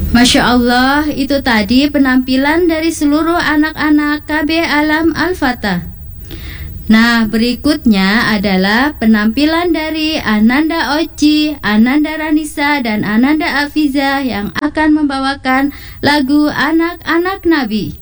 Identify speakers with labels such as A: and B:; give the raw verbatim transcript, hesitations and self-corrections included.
A: Masya Allah, itu tadi penampilan dari seluruh anak-anak K B Alam Al-Fatah. Nah, berikutnya adalah penampilan dari Ananda Oci, Ananda Ranisa, dan Ananda Afiza yang akan membawakan lagu Anak-anak Nabi.